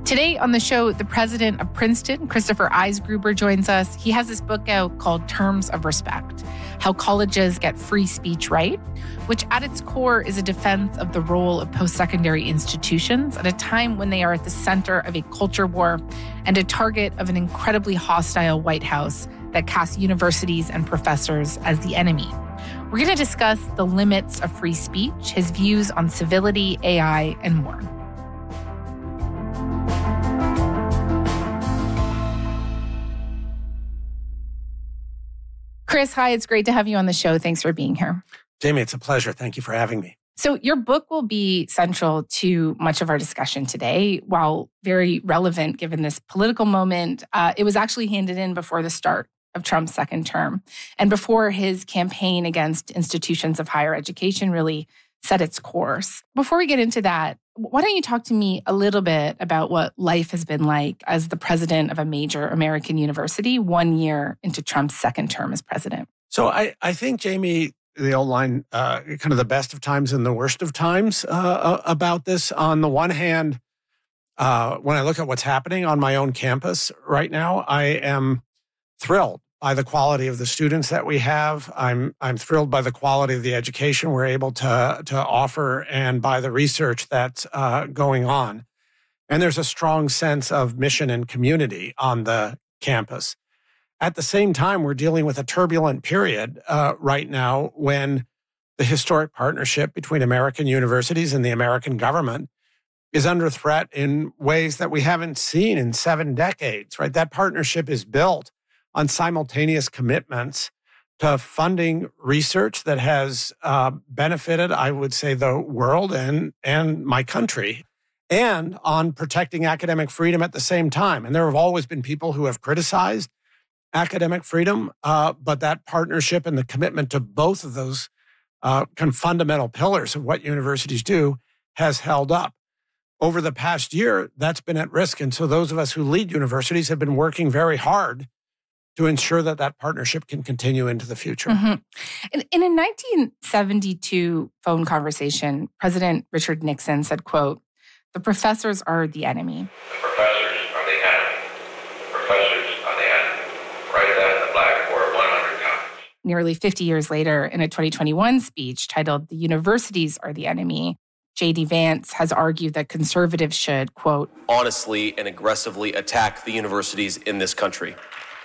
Today on the show, the president of Princeton, Christopher Eisgruber, joins us. He has this book out called Terms of Respect: How Colleges Get Free Speech Right, which at its core is a defense of the role of post-secondary institutions at a time when they are at the center of a culture war and a target of an incredibly hostile White House that casts universities and professors as the enemy. We're going to discuss the limits of free speech, his views on civility, AI, and more. Chris, hi, it's great to have you on the show. Thanks for being here. Jamie, it's a pleasure. Thank you for having me. So your book will be central to much of our discussion today. While very relevant given this political moment, it was actually handed in before the start of Trump's second term and before his campaign against institutions of higher education really set its course. Before we get into that, why don't you talk to me a little bit about what life has been like as the president of a major American university 1 year into Trump's second term as president? So I think, Jamie, the old line, kind of the best of times and the worst of times about this. On the one hand, when I look at what's happening on my own campus right now, I am thrilled by the quality of the students that we have. I'm thrilled by the quality of the education we're able to offer and by the research that's going on. And there's a strong sense of mission and community on the campus. At the same time, we're dealing with a turbulent period right now when the historic partnership between American universities and the American government is under threat in ways that we haven't seen in 7 decades, right? That partnership is built on simultaneous commitments to funding research that has benefited, I would say, the world and my country, and on protecting academic freedom at the same time. And there have always been people who have criticized academic freedom, but that partnership and the commitment to both of those kind of fundamental pillars of what universities do has held up. Over the past year, that's been at risk. And so those of us who lead universities have been working very hard to ensure that that partnership can continue into the future. Mm-hmm. In a 1972 phone conversation, President Richard Nixon said, quote, "The professors are the enemy." The professors are the enemy. The professors are the enemy. Write that in the blackboard 100 times. Nearly 50 years later, in a 2021 speech titled "The Universities Are the Enemy," J.D. Vance has argued that conservatives should, quote, honestly and aggressively attack the universities in this country.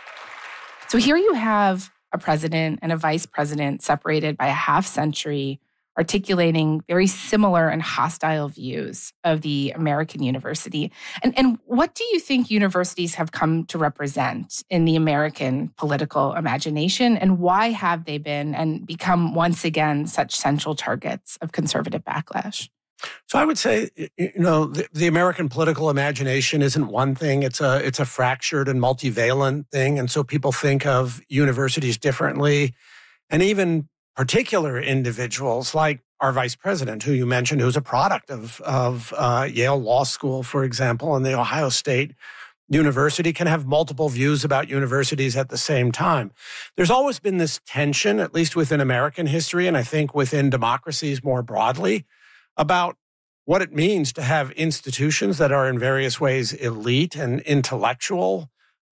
So here you have a president and a vice president separated by a half century, articulating very similar and hostile views of the American university. And what do you think universities have come to represent in the American political imagination? And why have they been and become once again such central targets of conservative backlash? So I would say, the American political imagination isn't one thing. It's a fractured and multivalent thing. And so people think of universities differently. And even particular individuals like our vice president, who you mentioned, who's a product of Yale Law School, for example, and the Ohio State University, can have multiple views about universities at the same time. There's always been this tension, at least within American history, and I think within democracies more broadly, about what it means to have institutions that are in various ways elite and intellectual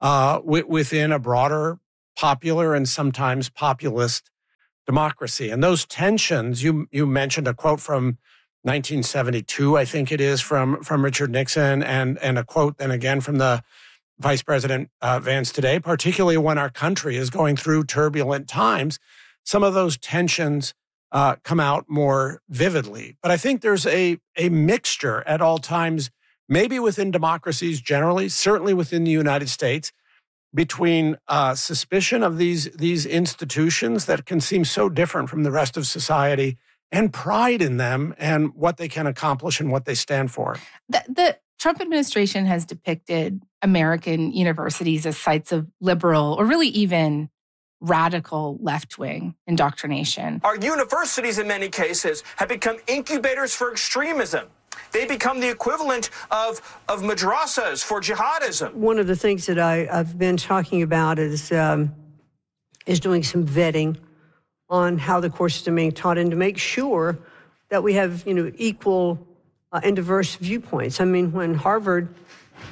within a broader popular and sometimes populist democracy. And those tensions, you mentioned a quote from 1972, I think it is, from Richard Nixon, and a quote then again from the Vice President Vance today, particularly when our country is going through turbulent times. Some of those tensions come out more vividly. But I think there's a mixture at all times, maybe within democracies generally, certainly within the United States, between suspicion of these institutions that can seem so different from the rest of society and pride in them and what they can accomplish and what they stand for. The Trump administration has depicted American universities as sites of liberal or really even radical left-wing indoctrination. Our universities, in many cases, have become incubators for extremism. They become the equivalent of madrasas for jihadism. One of the things that I've been talking about is doing some vetting on how the courses are being taught and to make sure that we have, equal and diverse viewpoints. I mean, when Harvard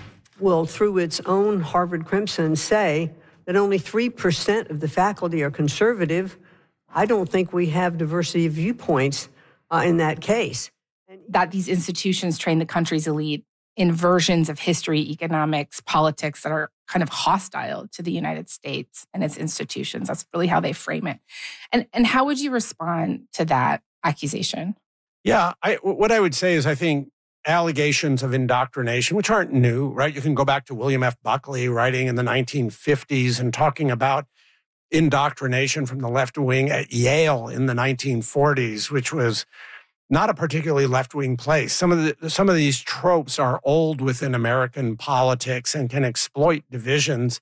will, through its own Harvard Crimson, say that only 3% of the faculty are conservative, I don't think we have diversity of viewpoints in that case. That these institutions train the country's elite in versions of history, economics, politics that are kind of hostile to the United States and its institutions. That's really how they frame it. And how would you respond to that accusation? Yeah, what I would say is I think allegations of indoctrination, which aren't new, right? You can go back to William F. Buckley writing in the 1950s and talking about indoctrination from the left wing at Yale in the 1940s, which was not a particularly left-wing place. Some of these tropes are old within American politics and can exploit divisions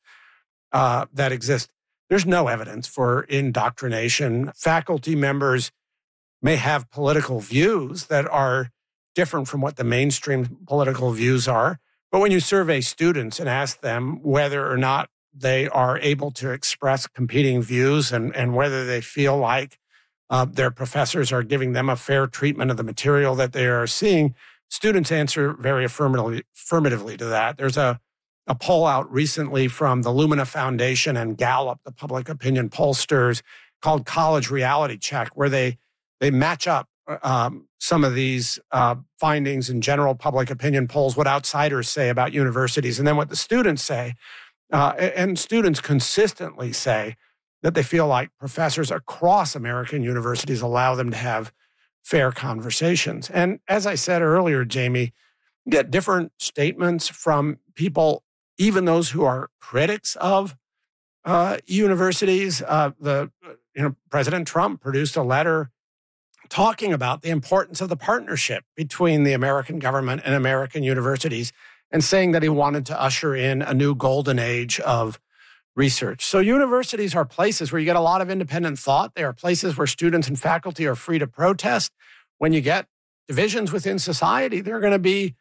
that exist. There's no evidence for indoctrination. Faculty members may have political views that are different from what the mainstream political views are. But when you survey students and ask them whether or not they are able to express competing views and whether they feel like their professors are giving them a fair treatment of the material that they are seeing, students answer very affirmatively to that. There's a poll out recently from the Lumina Foundation and Gallup, the public opinion pollsters, called College Reality Check, where they match up some of these findings in general public opinion polls, what outsiders say about universities, and then what the students say. And students consistently say that they feel like professors across American universities allow them to have fair conversations. And as I said earlier, Jamie, you get different statements from people, even those who are critics of universities. President Trump produced a letter talking about the importance of the partnership between the American government and American universities and saying that he wanted to usher in a new golden age of research. So universities are places where you get a lot of independent thought. They are places where students and faculty are free to protest. When you get divisions within society, there are going to be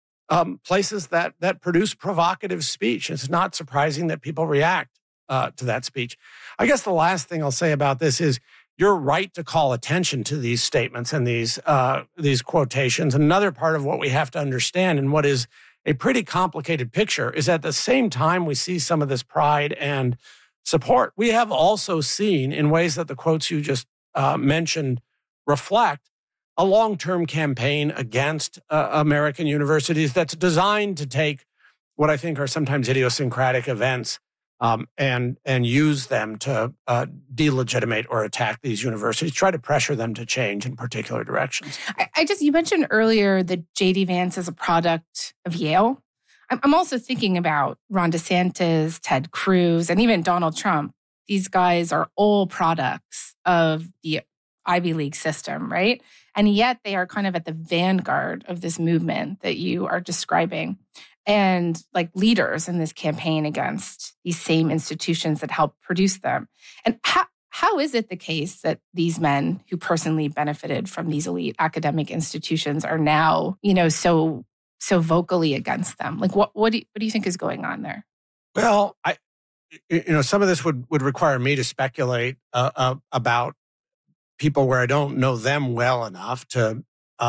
places that produce provocative speech. It's not surprising that people react to that speech. I guess the last thing I'll say about this is you're right to call attention to these statements and these quotations. Another part of what we have to understand and what is a pretty complicated picture is at the same time we see some of this pride and support, we have also seen in ways that the quotes you just mentioned reflect a long-term campaign against American universities that's designed to take what I think are sometimes idiosyncratic events and use them to delegitimate or attack these universities, try to pressure them to change in particular directions. You mentioned earlier that J.D. Vance is a product of Yale. I'm also thinking about Ron DeSantis, Ted Cruz, and even Donald Trump. These guys are all products of the Ivy League system, right? And yet they are kind of at the vanguard of this movement that you are describing and like leaders in this campaign against these same institutions that help produce them. And how is it the case that these men who personally benefited from these elite academic institutions are now, so vocally against them? Like, what do you think is going on there? Well, some of this would require me to speculate about people where I don't know them well enough to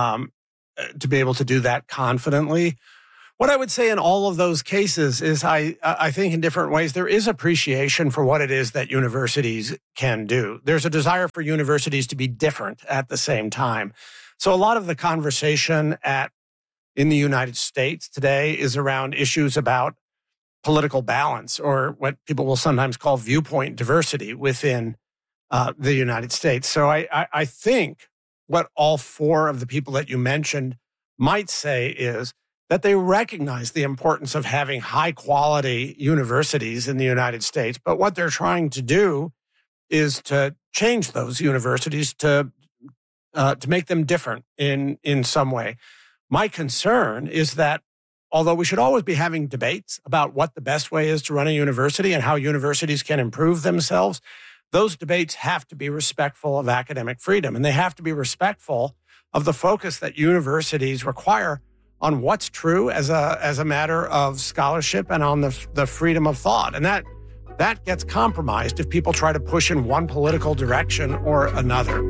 be able to do that confidently. What I would say in all of those cases is I think in different ways there is appreciation for what it is that universities can do. There's a desire for universities to be different at the same time. So a lot of the conversation in the United States today is around issues about political balance, or what people will sometimes call viewpoint diversity within the United States. So I think what all four of the people that you mentioned might say is that they recognize the importance of having high quality universities in the United States. But what they're trying to do is to change those universities to make them different in some way. My concern is that although we should always be having debates about what the best way is to run a university and how universities can improve themselves, those debates have to be respectful of academic freedom, and they have to be respectful of the focus that universities require on what's true as a matter of scholarship and on the freedom of thought. And that gets compromised if people try to push in one political direction or another.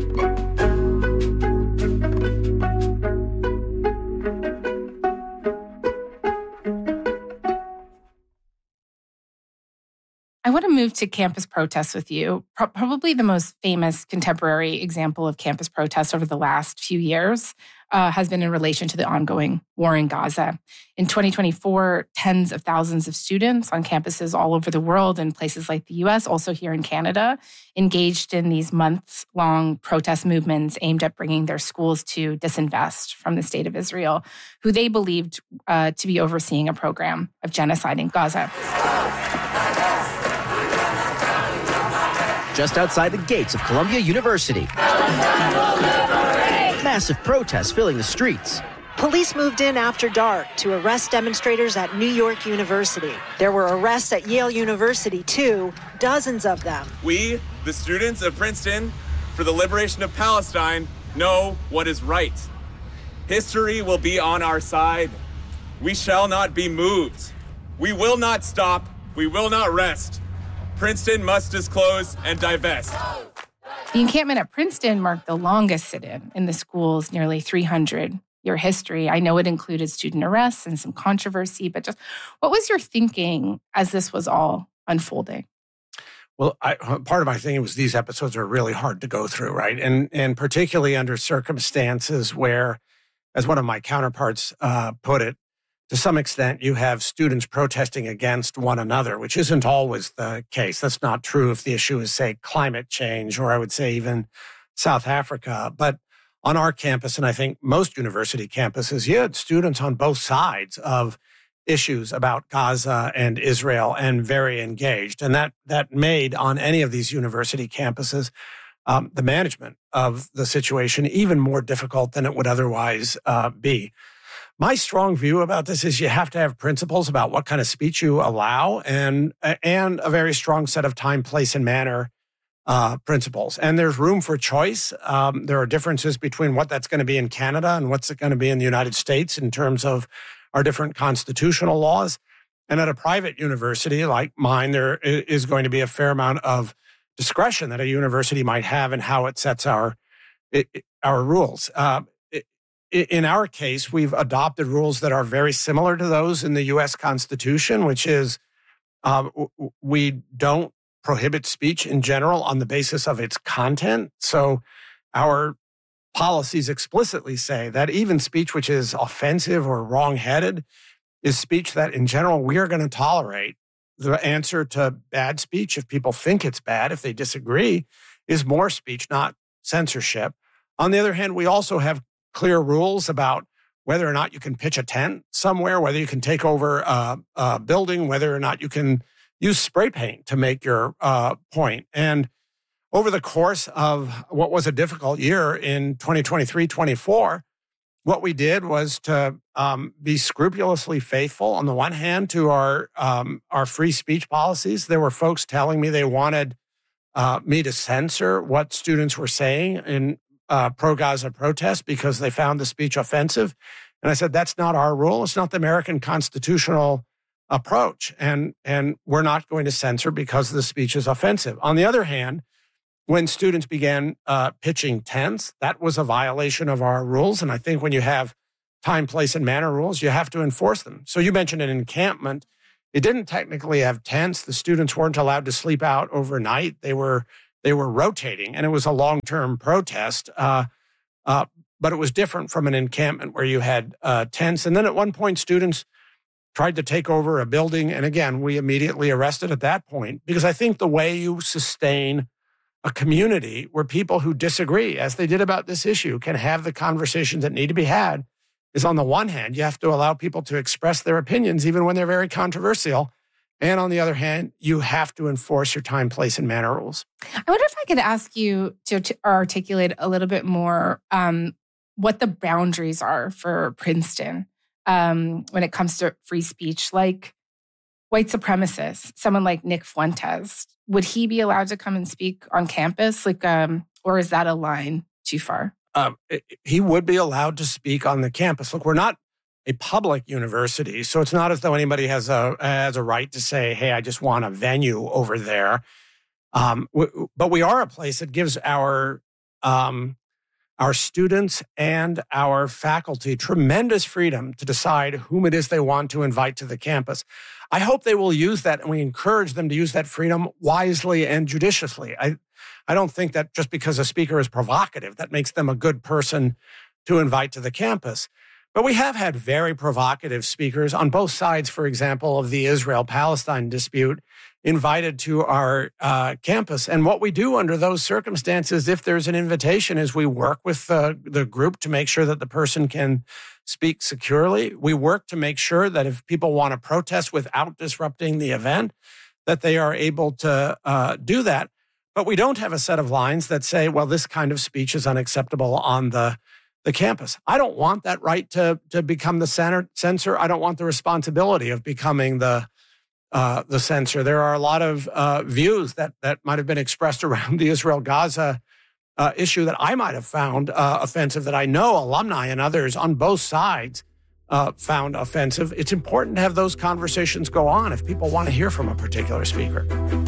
I want to move to campus protests with you. Probably the most famous contemporary example of campus protests over the last few years has been in relation to the ongoing war in Gaza. In 2024, tens of thousands of students on campuses all over the world in places like the US, also here in Canada, engaged in these months-long protest movements aimed at bringing their schools to disinvest from the state of Israel, who they believed to be overseeing a program of genocide in Gaza. Just outside the gates of Columbia University. Massive protests filling the streets. Police moved in after dark to arrest demonstrators at New York University. There were arrests at Yale University, too, dozens of them. We, the students of Princeton, for the liberation of Palestine, know what is right. History will be on our side. We shall not be moved. We will not stop. We will not rest. Princeton must disclose and divest. The encampment at Princeton marked the longest sit-in in the school's nearly 300-year history. I know it included student arrests and some controversy, but just what was your thinking as this was all unfolding? Well, part of my thinking was these episodes are really hard to go through, right? And particularly under circumstances where, as one of my counterparts put it, to some extent, you have students protesting against one another, which isn't always the case. That's not true if the issue is, say, climate change, or I would say even South Africa. But on our campus, and I think most university campuses, you had students on both sides of issues about Gaza and Israel and very engaged. And that made on any of these university campuses the management of the situation even more difficult than it would otherwise be. My strong view about this is you have to have principles about what kind of speech you allow and a very strong set of time, place, and manner principles. And there's room for choice. There are differences between what that's going to be in Canada and what's going to be in the United States in terms of our different constitutional laws. And at a private university like mine, there is going to be a fair amount of discretion that a university might have in how it sets our rules. In our case, we've adopted rules that are very similar to those in the U.S. Constitution, which is we don't prohibit speech in general on the basis of its content. So our policies explicitly say that even speech which is offensive or wrong-headed is speech that in general we are going to tolerate. The answer to bad speech, if people think it's bad, if they disagree, is more speech, not censorship. On the other hand, we also have clear rules about whether or not you can pitch a tent somewhere, whether you can take over a building, whether or not you can use spray paint to make your point. And over the course of what was a difficult year in 2023-24, what we did was to be scrupulously faithful, on the one hand, to our free speech policies. There were folks telling me they wanted me to censor what students were saying in pro-Gaza protests because they found the speech offensive. And I said, that's not our rule. It's not the American constitutional approach. And we're not going to censor because the speech is offensive. On the other hand, when students began pitching tents, that was a violation of our rules. And I think when you have time, place, and manner rules, you have to enforce them. So you mentioned an encampment. It didn't technically have tents. The students weren't allowed to sleep out overnight. They were rotating, and it was a long-term protest. But it was different from an encampment where you had tents. And then at one point, students tried to take over a building. And again, we immediately arrested at that point, because I think the way you sustain a community where people who disagree, as they did about this issue, can have the conversations that need to be had is, on the one hand, you have to allow people to express their opinions, even when they're very controversial. And on the other hand, you have to enforce your time, place, and manner rules. I wonder if I could ask you to articulate a little bit more what the boundaries are for Princeton when it comes to free speech. Like white supremacists, someone like Nick Fuentes, would he be allowed to come and speak on campus? Or is that a line too far? He would be allowed to speak on the campus. Look, we're not a public university, so it's not as though anybody has a right to say, hey, I just want a venue over there. But we are a place that gives our our students and our faculty tremendous freedom to decide whom it is they want to invite to the campus. I hope they will use that, and we encourage them to use that freedom wisely and judiciously. I don't think that just because a speaker is provocative, that makes them a good person to invite to the campus. But we have had very provocative speakers on both sides, for example, of the Israel-Palestine dispute, invited to our campus. And what we do under those circumstances, if there's an invitation, is we work with the group to make sure that the person can speak securely. We work to make sure that if people want to protest without disrupting the event, that they are able to do that. But we don't have a set of lines that say, well, this kind of speech is unacceptable on the campus. I don't want that right to become the censor. I don't want the responsibility of becoming the censor. There are a lot of views that might have been expressed around the Israel-Gaza issue that I might have found offensive, that I know alumni and others on both sides found offensive. It's important to have those conversations go on if people want to hear from a particular speaker.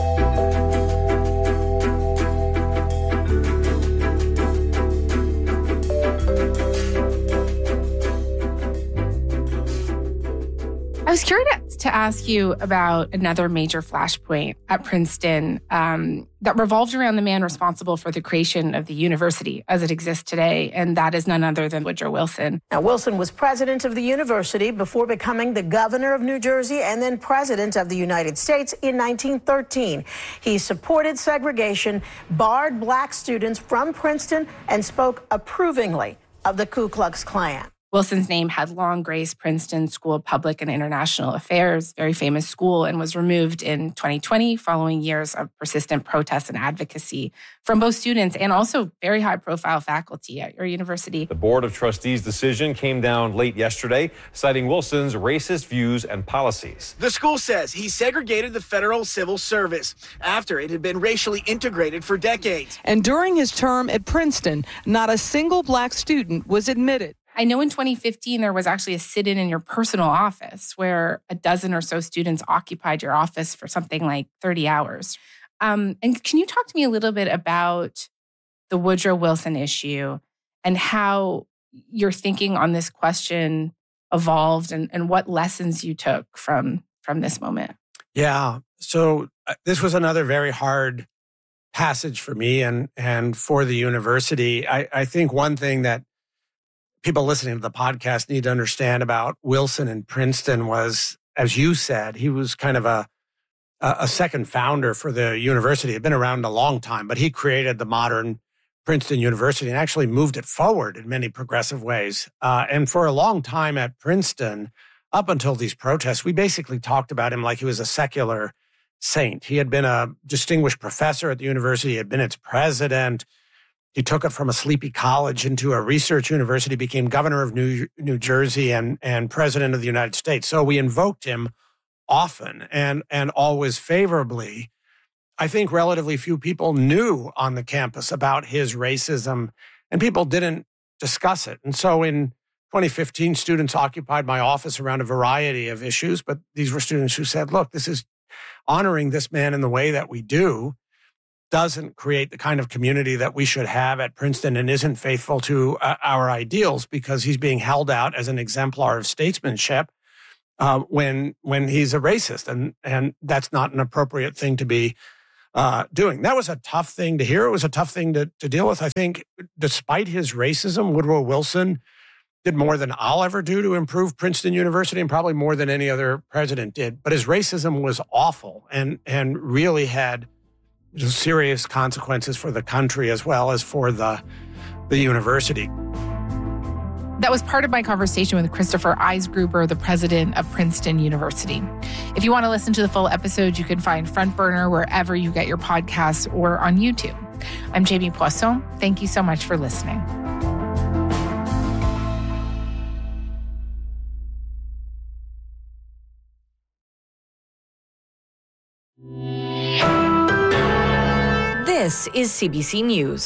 I was curious to ask you about another major flashpoint at Princeton that revolved around the man responsible for the creation of the university as it exists today, and that is none other than Woodrow Wilson. Now, Wilson was president of the university before becoming the governor of New Jersey and then president of the United States in 1913. He supported segregation, barred black students from Princeton, and spoke approvingly of the Ku Klux Klan. Wilson's name had long graced Princeton School of Public and International Affairs, very famous school, and was removed in 2020 following years of persistent protests and advocacy from both students and also very high-profile faculty at your university. The Board of Trustees' decision came down late yesterday, citing Wilson's racist views and policies. The school says he segregated the federal civil service after it had been racially integrated for decades. And during his term at Princeton, not a single black student was admitted. I know in 2015, there was actually a sit-in in your personal office where a dozen or so students occupied your office for something like 30 hours. And can you talk to me a little bit about the Woodrow Wilson issue and how your thinking on this question evolved and what lessons you took from this moment? Yeah. So this was another very hard passage for me and for the university. I think one thing that people listening to the podcast need to understand about Wilson and Princeton was, as you said, he was kind of a second founder for the university. He had been around a long time, but he created the modern Princeton University and actually moved it forward in many progressive ways. And for a long time at Princeton, up until these protests, we basically talked about him like he was a secular saint. He had been a distinguished professor at the university. He had been its president. He took it from a sleepy college into a research university, became governor of New Jersey and president of the United States. So we invoked him often and always favorably. I think relatively few people knew on the campus about his racism, and people didn't discuss it. And so in 2015, students occupied my office around a variety of issues, but these were students who said, look, this is honoring this man in the way that we do doesn't create the kind of community that we should have at Princeton and isn't faithful to our ideals, because he's being held out as an exemplar of statesmanship when he's a racist. And that's not an appropriate thing to be doing. That was a tough thing to hear. It was a tough thing to deal with. I think despite his racism, Woodrow Wilson did more than I'll ever do to improve Princeton University, and probably more than any other president did. But his racism was awful and really had serious consequences for the country as well as for the university. That was part of my conversation with Christopher Eisgruber, the president of Princeton University. If you want to listen to the full episode, you can find Front Burner wherever you get your podcasts or on YouTube. I'm Jamie Poisson. Thank you so much for listening. This is CBC News.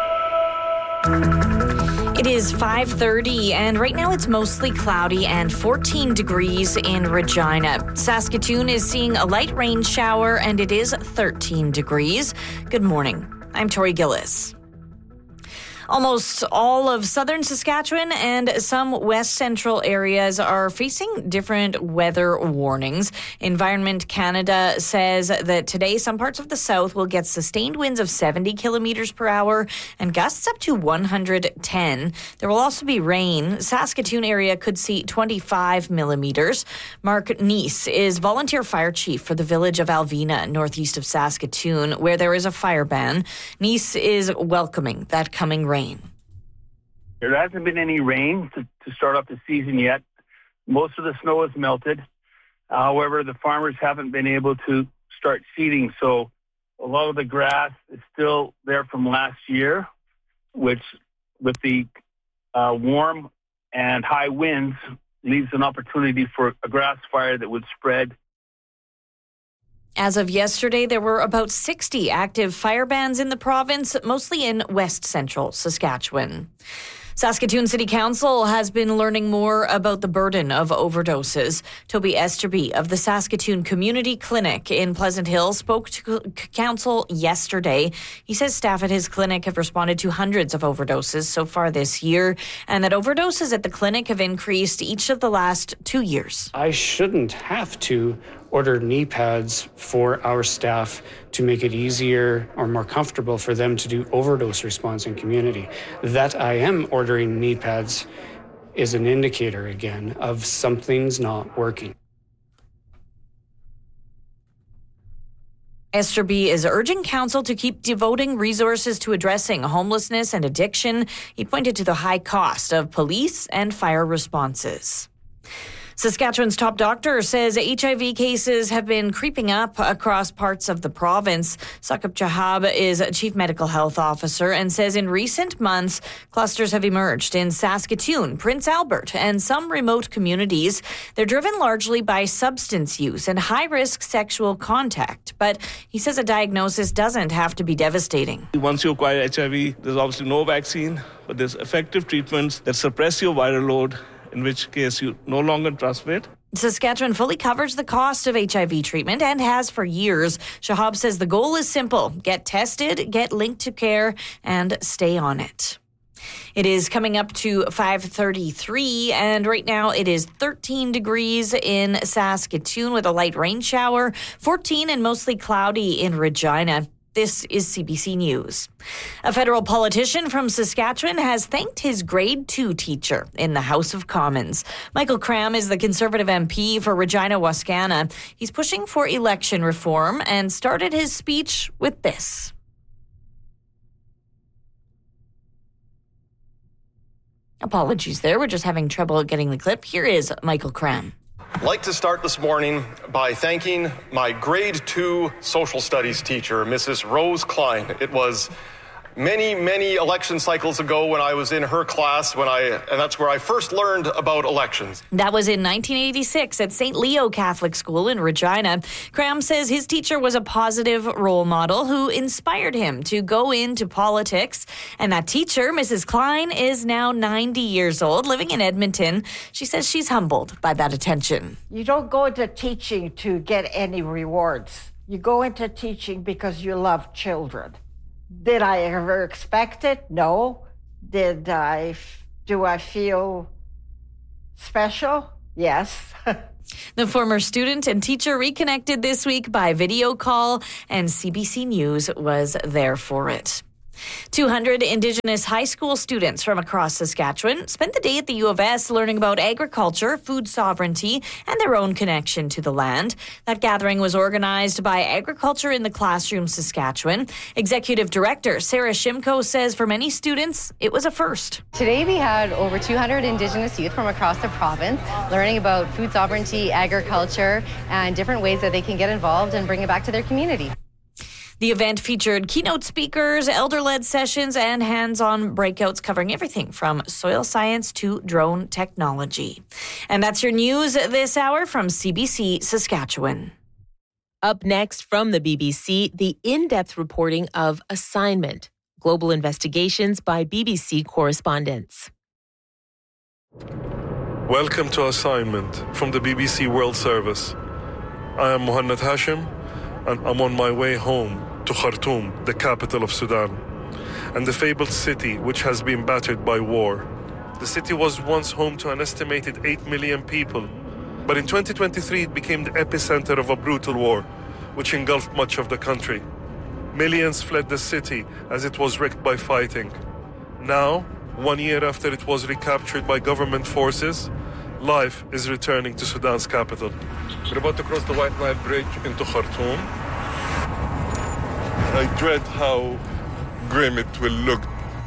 It is 5:30, and right now it's mostly cloudy and 14 degrees in Regina. Saskatoon is seeing a light rain shower, and it is 13 degrees. Good morning. I'm Tori Gillis. Almost all of southern Saskatchewan and some west central areas are facing different weather warnings. Environment Canada says that today some parts of the south will get sustained winds of 70 kilometers per hour and gusts up to 110. There will also be rain. Saskatoon area could see 25 millimeters. Mark Neese is volunteer fire chief for the village of Alvina, northeast of Saskatoon, where there is a fire ban. Neese is welcoming that coming rain. There hasn't been any rain to start off the season yet. Most of the snow has melted. However, the farmers haven't been able to start seeding, so a lot of the grass is still there from last year, which with the warm and high winds leaves an opportunity for a grass fire that would spread. As of yesterday, there were about 60 active fire bans in the province, mostly in west central Saskatchewan. Saskatoon City Council has been learning more about the burden of overdoses. Toby Esterby of the Saskatoon Community Clinic in Pleasant Hill spoke to Council yesterday. He says staff at his clinic have responded to hundreds of overdoses so far this year, and that overdoses at the clinic have increased each of the last 2 years. I shouldn't have to order knee pads for our staff to make it easier or more comfortable for them to do overdose response in community. That I am ordering knee pads is an indicator, again, of something's not working. Esterby is urging council to keep devoting resources to addressing homelessness and addiction. He pointed to the high cost of police and fire responses. Saskatchewan's top doctor says HIV cases have been creeping up across parts of the province. Saqib Chahab is Chief Medical Health Officer and says in recent months, clusters have emerged in Saskatoon, Prince Albert, and some remote communities. They're driven largely by substance use and high-risk sexual contact. But he says a diagnosis doesn't have to be devastating. Once you acquire HIV, there's obviously no vaccine, but there's effective treatments that suppress your viral load, in which case you no longer transmit. Saskatchewan fully covers the cost of HIV treatment and has for years. Shahab says the goal is simple: get tested, get linked to care, and stay on it. It is coming up to 5:33, and right now it is 13 degrees in Saskatoon with a light rain shower, 14 and mostly cloudy in Regina. This is CBC News. A federal politician from Saskatchewan has thanked his grade 2 teacher in the House of Commons. Michael Cram is the Conservative MP for Regina-Wascana. He's pushing for election reform and started his speech with this. Apologies there. We're just having trouble getting the clip. Here is Michael Cram. I'd like to start this morning by thanking my grade 2 social studies teacher, Mrs. Rose Klein. It was many election cycles ago when I was in her class, and that's where I first learned about elections. That was in 1986 at St. Leo Catholic School in Regina. Cram says his teacher was a positive role model who inspired him to go into politics. And that teacher, Mrs. Klein, is now 90 years old, living in Edmonton. She says she's humbled by that attention. You don't go into teaching to get any rewards. You go into teaching because you love children. Did I ever expect it? No. Do I feel special? Yes. The former student and teacher reconnected this week by video call, and CBC News was there for it. 200 Indigenous high school students from across Saskatchewan spent the day at the U of S learning about agriculture, food sovereignty, and their own connection to the land. That gathering was organized by Agriculture in the Classroom Saskatchewan. Executive Director Sarah Shimko says for many students, it was a first. Today we had over 200 Indigenous youth from across the province learning about food sovereignty, agriculture, and different ways that they can get involved and bring it back to their community. The event featured keynote speakers, elder-led sessions, and hands-on breakouts covering everything from soil science to drone technology. And that's your news this hour from CBC Saskatchewan. Up next from the BBC, the in-depth reporting of Assignment, Global Investigations by BBC correspondents. Welcome to Assignment from the BBC World Service. I am Mohanad Hashim, and I'm on my way home to Khartoum, the capital of Sudan. and the fabled city which has been battered by war. The city was once home to an estimated 8 million people, but in 2023 it became the epicenter of a brutal war, which engulfed much of the country. Millions fled the city as it was wrecked by fighting. Now, 1 year after it was recaptured by government forces, life is returning to Sudan's capital. We're about to cross the White Nile Bridge into Khartoum. I dread how grim it will look.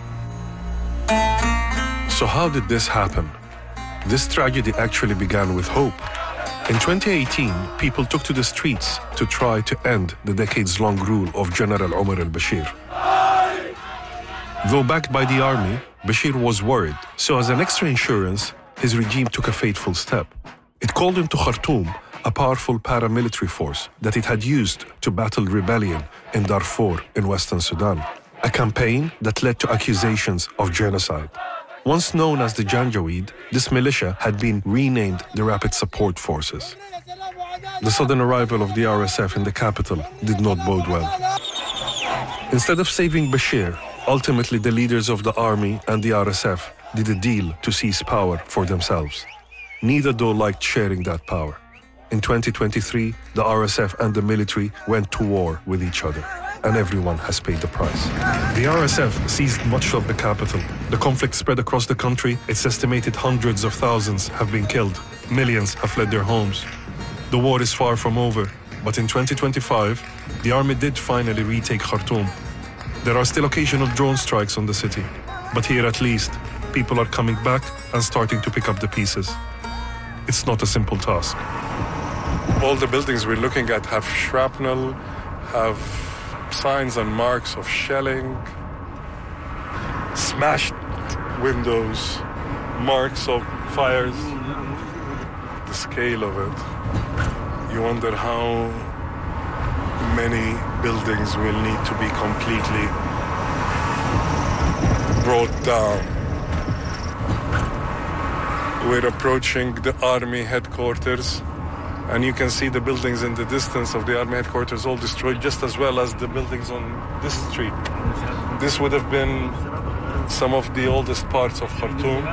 So how did this happen? This tragedy actually began with hope. In 2018, people took to the streets to try to end the decades-long rule of General Omar al-Bashir. Though backed by the army, Bashir was worried, so as an extra insurance, his regime took a fateful step. It called into Khartoum a powerful paramilitary force that it had used to battle rebellion in Darfur in Western Sudan, a campaign that led to accusations of genocide. Once known as the Janjaweed, this militia had been renamed the Rapid Support Forces. The sudden arrival of the RSF in the capital did not bode well. Instead of saving Bashir, ultimately the leaders of the army and the RSF did a deal to seize power for themselves. Neither though liked sharing that power. In 2023, the RSF and the military went to war with each other, and everyone has paid the price. The RSF seized much of the capital. The conflict spread across the country. It's estimated hundreds of thousands have been killed. Millions have fled their homes. The war is far from over, but in 2025, the army did finally retake Khartoum. There are still occasional drone strikes on the city, but here at least, people are coming back and starting to pick up the pieces. It's not a simple task. All the buildings we're looking at have shrapnel, have signs and marks of shelling, smashed windows, marks of fires. The scale of it. You wonder how many buildings will need to be completely brought down. We're approaching the army headquarters, and you can see the buildings in the distance of the army headquarters all destroyed, just as well as the buildings on this street. This would have been some of the oldest parts of Khartoum,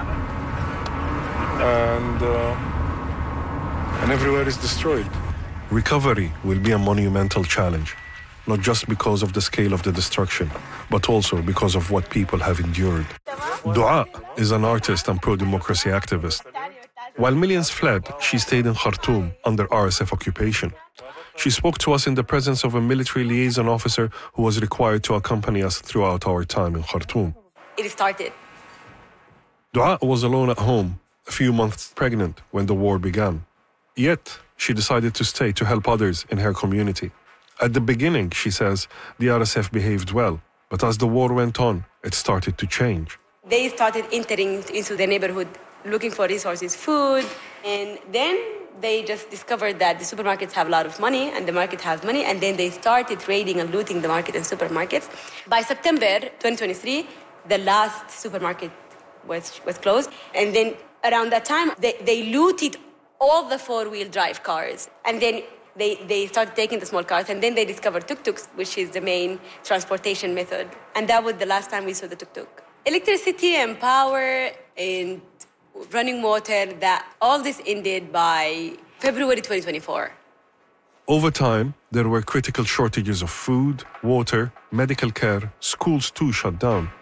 and everywhere is destroyed. Recovery will be a monumental challenge, not just because of the scale of the destruction, but also because of what people have endured. Dua is an artist and pro-democracy activist. While millions fled, she stayed in Khartoum under RSF occupation. She spoke to us in the presence of a military liaison officer who was required to accompany us throughout our time in Khartoum. It started. Dua was alone at home, a few months pregnant when the war began. Yet, she decided to stay to help others in her community. At the beginning, she says, the RSF behaved well, but as the war went on, it started to change. They started entering into the neighborhood looking for resources, food, and then they just discovered that the supermarkets have a lot of money and the market has money, and then they started raiding and looting the market and supermarkets. By September 2023, the last supermarket was closed, and then around that time, they looted all the four-wheel drive cars, and then they started taking the small cars, and then they discovered tuk-tuks, which is the main transportation method, and that was the last time we saw the tuk-tuk. Electricity and power and running water, that all this ended by February 2024. Over time, there were critical shortages of food, water, medical care. Schools too shut down.